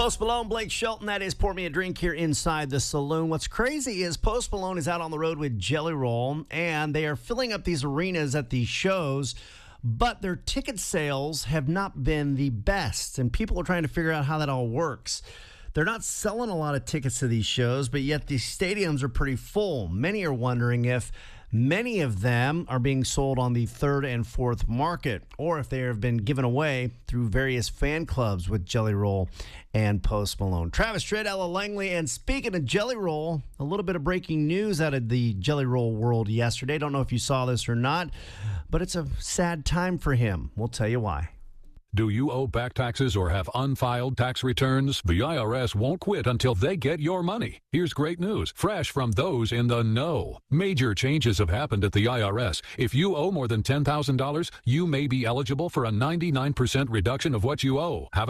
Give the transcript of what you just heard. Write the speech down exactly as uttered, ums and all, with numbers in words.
Post Malone, Blake Shelton, that is Pour Me a Drink here inside the saloon. What's crazy is Post Malone is out on the road with Jelly Roll, and they are filling up these arenas at these shows, but their ticket sales have not been the best, and people are trying to figure out how that all works. They're not selling a lot of tickets to these shows, but yet these stadiums are pretty full. Many are wondering if many of them are being sold on the third and fourth market, or if they have been given away through various fan clubs with Jelly Roll and Post Malone. Travis Tritt, Ella Langley, and speaking of Jelly Roll, a little bit of breaking news out of the Jelly Roll world yesterday. Don't know if you saw this or not, but it's a sad time for him. We'll tell you why. Do you owe back taxes or have unfiled tax returns? The I R S won't quit until they get your money. Here's great news, fresh from those in the know. Major changes have happened at the I R S. If you owe more than ten thousand dollars, you may be eligible for a ninety-nine percent reduction of what you owe. Have